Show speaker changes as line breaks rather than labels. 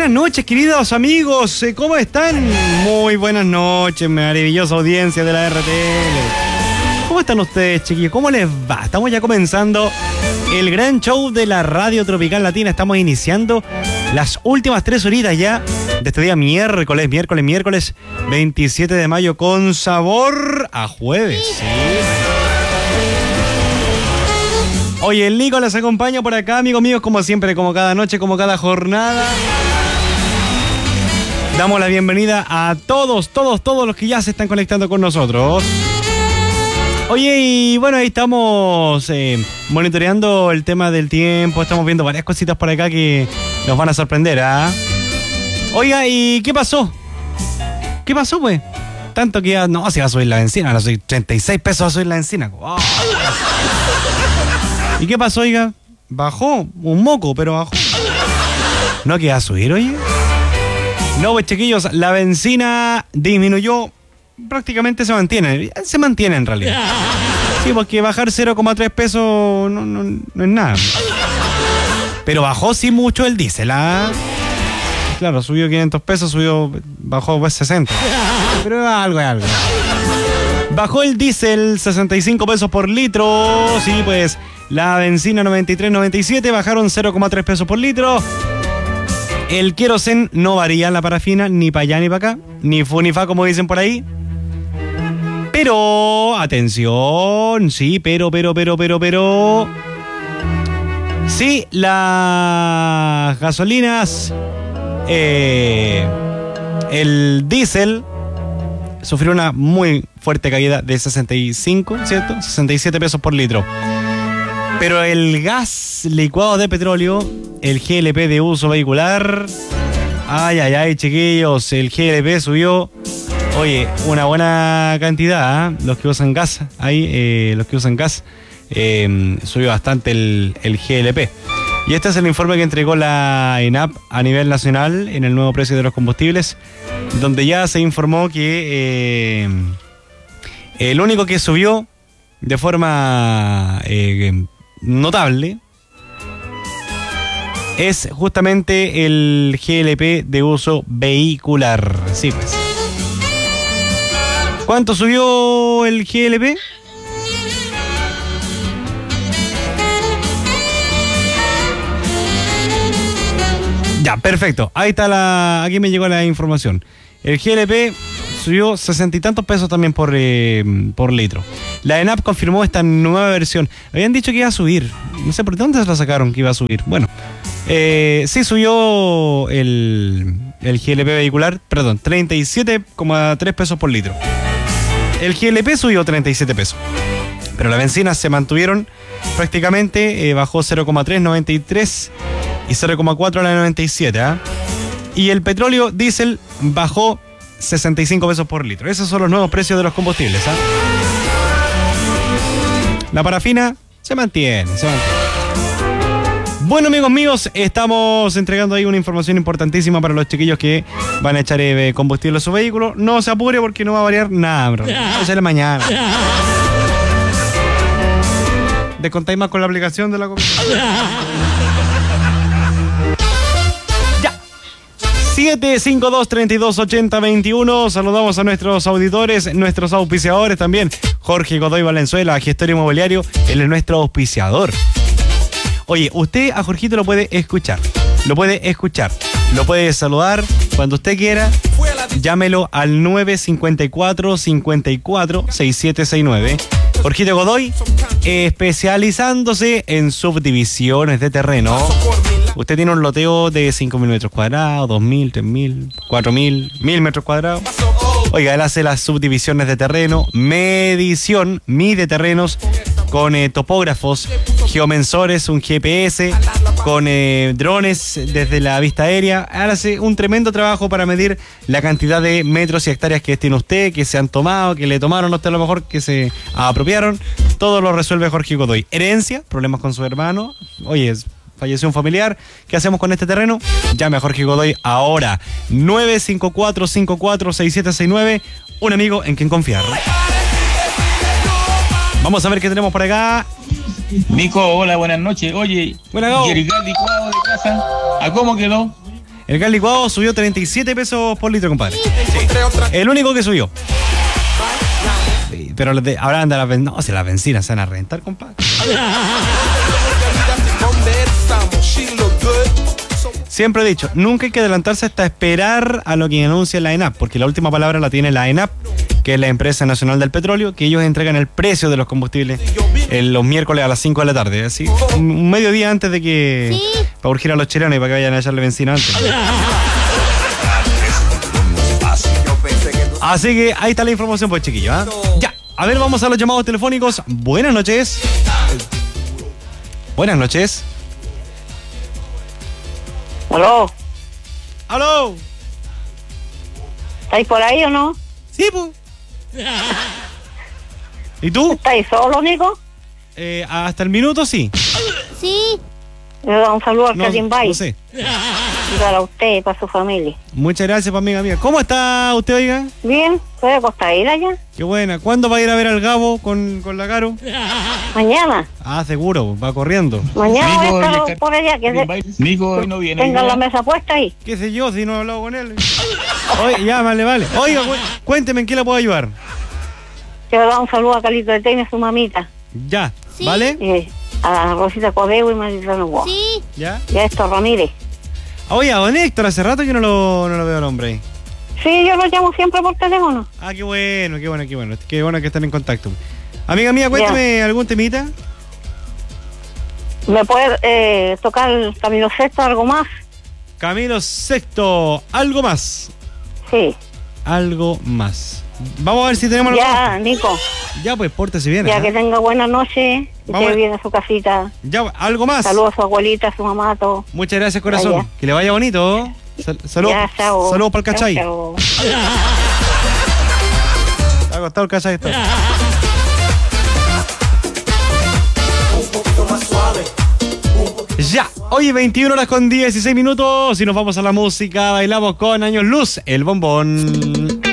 Buenas noches, queridos amigos, ¿cómo están? Muy buenas noches, maravillosa audiencia de la RTL. ¿Cómo están ustedes, chiquillos? ¿Cómo les va? Estamos ya comenzando el gran show de la Radio Tropical Latina. Estamos iniciando las últimas 3 horitas ya de este día miércoles 27 de mayo con sabor a jueves. ¿Sí? Oye, el Nico les acompaña por acá, amigos míos, como siempre, como cada noche, como cada jornada. Damos la bienvenida a todos los que ya se están conectando con nosotros. Oye, y bueno, ahí estamos monitoreando el tema del tiempo. Estamos viendo varias cositas por acá que nos van a sorprender, ¿ah? Oiga, ¿y qué pasó? ¿Qué pasó, pues? Tanto que ya... No, se va a subir la benzina. Ahora soy 36 pesos va a subir la benzina. ¡Oh! ¿Y qué pasó, oiga? Bajó un moco, pero bajó. ¿No que va a subir, oye? No, pues, chiquillos, la benzina disminuyó. Prácticamente se mantiene en realidad. Sí, porque bajar 0,3 pesos no es nada. Pero bajó sí mucho el diésel, ¿ah? Claro, subió 500 pesos, bajó pues 60. Pero es algo. Bajó el diésel 65 pesos por litro. Sí, pues la benzina 93.97 bajaron 0,3 pesos por litro. El querosén no varía, la parafina, ni para allá ni para acá, ni fu ni fa, como dicen por ahí. Pero, atención, sí, pero. Sí, las gasolinas, el diésel sufrió una muy fuerte caída de 65, ¿cierto? 67 pesos por litro. Pero el gas licuado de petróleo, el GLP de uso vehicular, ay, chiquillos, el GLP subió, oye, una buena cantidad, ¿eh? Los que usan gas, subió bastante el GLP. Y este es el informe que entregó la ENAP a nivel nacional en el nuevo precio de los combustibles, donde ya se informó que el único que subió de forma notable es justamente el GLP de uso vehicular. Sí, pues. ¿Cuánto subió el GLP? Ya, perfecto. Ahí está aquí me llegó la información. El GLP subió 60 y tantos pesos también por litro. La ENAP confirmó esta nueva versión. Habían dicho que iba a subir. No sé por dónde se la sacaron que iba a subir. Bueno, sí subió el GLP vehicular, 37,3 pesos por litro. El GLP subió 37 pesos. Pero las bencinas se mantuvieron prácticamente, bajó 0,393 y 0,4 a la 97. Y el petróleo diésel bajó 65 pesos por litro. Esos son los nuevos precios de los combustibles. La parafina se mantiene. Bueno, amigos míos, estamos entregando ahí una información importantísima para los chiquillos que van a echar combustible a su vehículo. No se apure porque no va a variar nada, bro. Va a ser mañana. ¿Descontáis más con la aplicación de la comida? 752-3280-21. Saludamos a nuestros auditores, nuestros auspiciadores también. Jorge Godoy Valenzuela, gestor inmobiliario, él es nuestro auspiciador. Oye, usted a Jorgito lo puede escuchar, lo puede saludar cuando usted quiera. Llámelo al 954-54-6769. Jorgito Godoy, especializándose en subdivisiones de terreno. Usted tiene un loteo de 5.000 metros cuadrados, 2.000, 3.000, 4.000, 1.000 metros cuadrados. Oiga, él hace las subdivisiones de terreno, mide terrenos con topógrafos, geomensores, un GPS, con drones desde la vista aérea. Hace un tremendo trabajo para medir la cantidad de metros y hectáreas que tiene usted, que se han tomado, que le tomaron a usted a lo mejor, que se apropiaron. Todo lo resuelve Jorge Godoy. Herencia, problemas con su hermano. Oye, falleció un familiar. ¿Qué hacemos con este terreno? Llame a Jorge Godoy ahora. 954-54-6769. Un amigo en quien confiar. Vamos a ver qué tenemos por acá.
Nico, hola, buenas noches. Oye,
buena,
¿y el gas licuado de casa? ¿A cómo quedó?
El gas licuado subió 37 pesos por litro, compadre. Sí. El único que subió. Sí, pero ahora anda las bencinas. No, si las bencinas se van a rentar, compadre. Siempre he dicho, nunca hay que adelantarse hasta esperar a lo que anuncia la ENAP, porque la última palabra la tiene la ENAP, que es la Empresa Nacional del Petróleo, que ellos entregan el precio de los combustibles los miércoles a las 5 de la tarde, así, un mediodía antes de que...
Sí.
Para urgir a los chilenos y para que vayan a echarle benzina antes. Así que ahí está la información, pues, chiquillos, ¿eh? Ya, a ver, vamos a los llamados telefónicos. Buenas noches. Buenas noches.
¿Aló?
¡Aló!
¿Estáis por ahí o no?
Sí, pues. ¿Y tú?
¿Estáis solo, Nico?
Hasta el minuto sí.
Sí.
Le doy un saludo al Karim Bay.
No sé.
Y para usted y para su familia.
Muchas gracias, amiga mía. ¿Cómo está usted, oiga?
Bien, ¿estoy acostadita ya?
Qué buena. ¿Cuándo va a ir a ver al Gabo con la Caro?
Mañana.
Ah, seguro, va corriendo.
Mañana
Nico,
voy a estar
el
por allá.
Nico hoy no viene.
Tengan la mesa puesta ahí.
¿Qué sé yo si no he hablado con él? Oye, ya, vale. Oiga, cuénteme en qué le puedo ayudar.
Quiero dar un saludo a Calito de Teine y a su mamita.
Ya,
Sí.
¿vale?
A Rosita Codeo y Marita Novoa.
Sí.
¿Ya?
Y a Héctor Ramírez.
Oye, a don Héctor, hace rato que no lo veo al hombre ahí.
Sí, yo lo llamo siempre por teléfono.
Ah, qué bueno. Qué bueno que están en contacto. Amiga mía, cuéntame algún temita.
¿Me puede tocar el Camilo Sexto, algo más?
Camilo Sexto, algo más.
Sí.
Algo más. Vamos a ver si tenemos algo
Ya,
más.
Nico.
Ya, pues, pórtese bien.
Ya
¿eh?
que tenga buena noche. Que
Vamos.
esté bien a su casita.
Ya, algo más.
Saludos a su abuelita, a su mamá, a todos.
Muchas gracias, corazón.
Ya.
Que le vaya bonito. Saludos.
Ya, chao.
Saludos para el
Chao,
cachay.
chao.
Está acostado el cachay. Está. Ya, hoy 21 horas con 16 minutos y nos vamos a la música. Bailamos con Años Luz, el bombón.